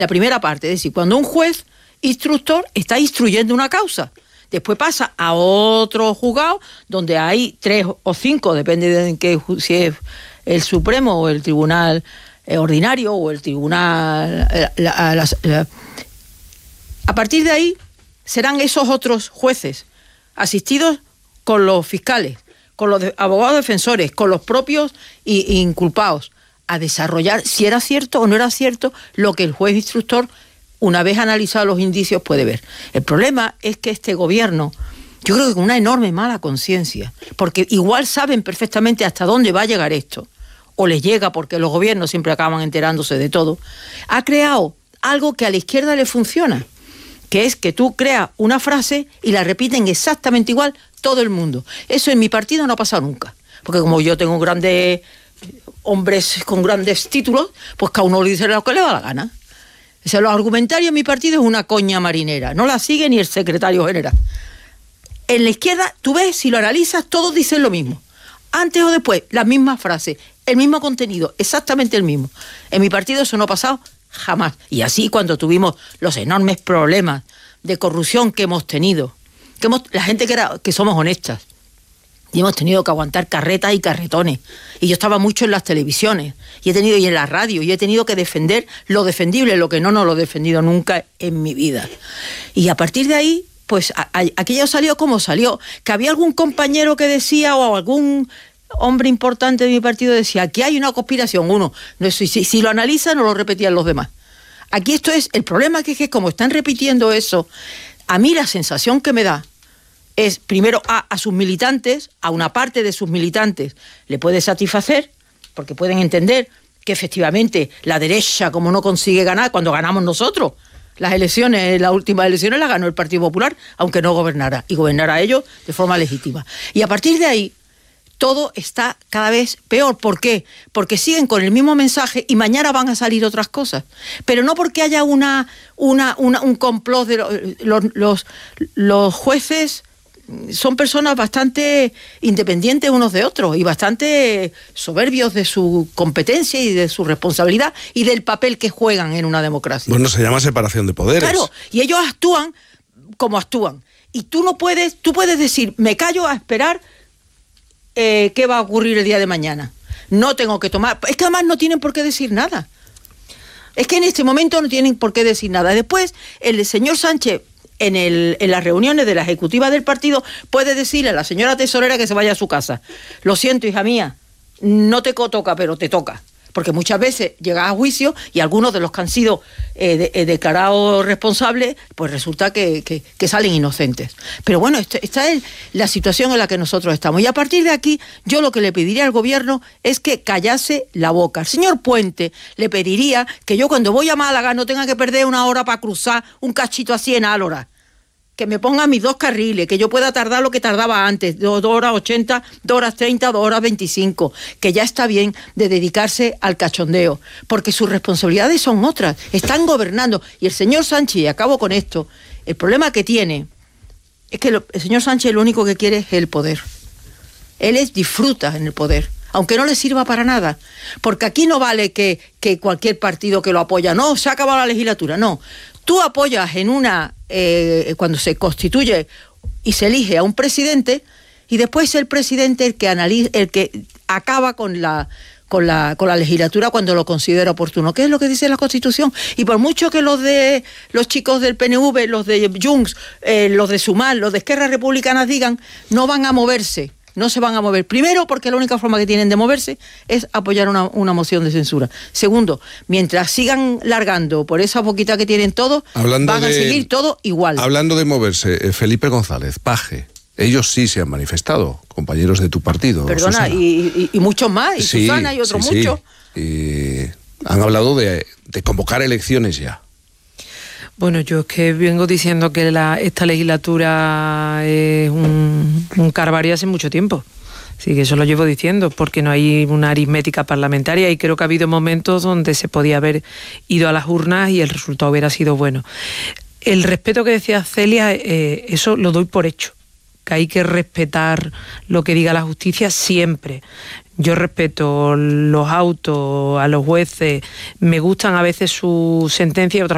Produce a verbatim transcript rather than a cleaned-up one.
la primera parte, es decir, cuando un juez instructor está instruyendo una causa. Después pasa a otro juzgado donde hay tres o cinco, depende de en qué, si es el Supremo o el Tribunal eh, Ordinario o el Tribunal... Eh, la, la, la, a partir de ahí serán esos otros jueces asistidos con los fiscales, con los de, abogados defensores, con los propios y, y inculpados, a desarrollar si era cierto o no era cierto lo que el juez instructor, una vez analizados los indicios, puede ver. El problema es que este gobierno, yo creo que con una enorme mala conciencia, porque igual saben perfectamente hasta dónde va a llegar esto, o les llega porque los gobiernos siempre acaban enterándose de todo, ha creado algo que a la izquierda le funciona, que es que tú creas una frase y la repiten exactamente igual todo el mundo. Eso en mi partido no ha pasado nunca, porque como yo tengo grandes hombres con grandes títulos, pues cada uno le dice lo que le da la gana. O sea, los argumentarios en mi partido es una coña marinera, no la sigue ni el secretario general. En la izquierda, tú ves, si lo analizas, todos dicen lo mismo. Antes o después, las mismas frases, el mismo contenido, exactamente el mismo. En mi partido eso no ha pasado jamás. Y así cuando tuvimos los enormes problemas de corrupción que hemos tenido, que hemos, la gente que, era, que somos honestas, y hemos tenido que aguantar carretas y carretones. Y yo estaba mucho en las televisiones, y he tenido y en la radio, y he tenido que defender lo defendible, lo que no, no lo he defendido nunca en mi vida. Y a partir de ahí, pues a, a, aquello salió como salió. Que había algún compañero que decía, o algún hombre importante de mi partido decía, aquí hay una conspiración. Uno, no, si, si, si lo analizan, no lo repetían los demás. Aquí esto es, el problema que es que como están repitiendo eso, a mí la sensación que me da es, primero, a, a sus militantes, a una parte de sus militantes, le puede satisfacer, porque pueden entender que efectivamente la derecha, como no consigue ganar, cuando ganamos nosotros, las elecciones, las últimas elecciones las ganó el Partido Popular, aunque no gobernara, y gobernara ellos de forma legítima. Y a partir de ahí, todo está cada vez peor. ¿Por qué? Porque siguen con el mismo mensaje y mañana van a salir otras cosas. Pero no porque haya una, una, una un complot de los, los, los, los jueces. Son personas bastante independientes unos de otros y bastante soberbios de su competencia y de su responsabilidad y del papel que juegan en una democracia. Bueno, se llama separación de poderes. Claro, y ellos actúan como actúan. Y tú no puedes, tú puedes decir, me callo a esperar eh, qué va a ocurrir el día de mañana. No tengo que tomar... Es que además no tienen por qué decir nada. Es que en este momento no tienen por qué decir nada. Después, el señor Sánchez... En, el, en las reuniones de la ejecutiva del partido puede decirle a la señora tesorera que se vaya a su casa. Lo siento, hija mía, no te toca, pero te toca. Porque muchas veces llegas a juicio y algunos de los que han sido eh, de, eh, declarados responsables, pues resulta que, que, que salen inocentes. Pero bueno, esto, esta es la situación en la que nosotros estamos. Y a partir de aquí, yo lo que le pediría al gobierno es que callase la boca. Al señor Puente le pediría que yo cuando voy a Málaga no tenga que perder una hora para cruzar un cachito así en Álora. Que me ponga mis dos carriles, que yo pueda tardar lo que tardaba antes, dos horas ochenta, dos horas treinta, dos horas veinticinco, que ya está bien de dedicarse al cachondeo, porque sus responsabilidades son otras, están gobernando, y el señor Sánchez, y acabo con esto, el problema que tiene es que lo, el señor Sánchez lo único que quiere es el poder, él es, disfruta en el poder, aunque no le sirva para nada, porque aquí no vale que, que cualquier partido que lo apoya, no, se ha acabado la legislatura, no, tú apoyas en una... Eh, cuando se constituye y se elige a un presidente y después es el presidente el que analiza, el que acaba con la con la con la legislatura cuando lo considera oportuno, que es lo que dice la Constitución. Y por mucho que los de los chicos del P N V, los de Junts, eh, los de Sumar, los de Esquerra Republicana digan, no van a moverse. No se van a mover. Primero, porque la única forma que tienen de moverse es apoyar una, una moción de censura. Segundo, mientras sigan largando por esa boquita que tienen todos, hablando van de, a seguir todo igual. Hablando de moverse, Felipe González, Paje, ellos sí se han manifestado, compañeros de tu partido. Perdona, y, y, y muchos más, y sí, Susana y otros sí, muchos. Sí. Y han hablado de, de convocar elecciones ya. Bueno, yo es que vengo diciendo que la, esta legislatura es un, un calvario hace mucho tiempo. Sí, que eso lo llevo diciendo, porque no hay una aritmética parlamentaria y creo que ha habido momentos donde se podía haber ido a las urnas y el resultado hubiera sido bueno. El respeto que decía Celia, eh, eso lo doy por hecho, que hay que respetar lo que diga la justicia siempre. Yo respeto los autos, a los jueces, me gustan a veces sus sentencias y otras